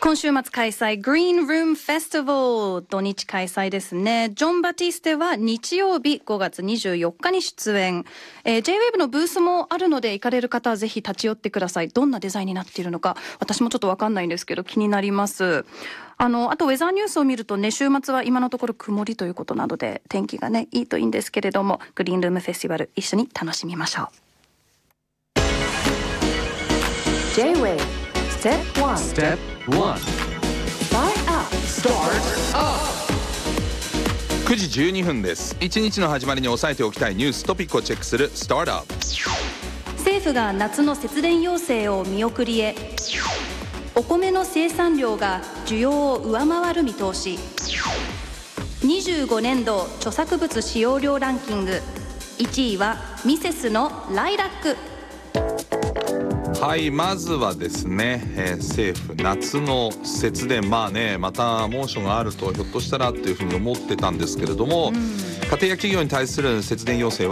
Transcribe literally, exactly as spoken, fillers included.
今週末開催 Green Room Festival 土日開催ですね。ジョン・バティステは日曜日ごがつにじゅうよっかに出演、えー、J-ウェーブ のブースもあるので行かれる方はぜひ立ち寄ってください。どんなデザインになっているのか私もちょっと分かんないんですけど気になります。あのあとウェザーニュースを見るとね、週末は今のところ曇りということなので天気がねいいといいんですけれども、グリーンルームフェスティバル一緒に楽しみましょう。 J-ウェーブ Step ワン Step ワン Start Up Start Up くじじゅうにふんです。一日の始まりに押さえておきたいニューストピックをチェックする Start Up。 政府が夏の節電要請を見送りへ。お米の生産量が需要を上回る見通し。にじゅうごねんど著作物使用量ランキングいちいはミセスのライラック。 はい、まずはですね、えー、政府夏の節電、まあねまた猛暑があるとひょっとしたらっていうふうに思ってたんですけれども、うん、家庭や企業に対する節電要請は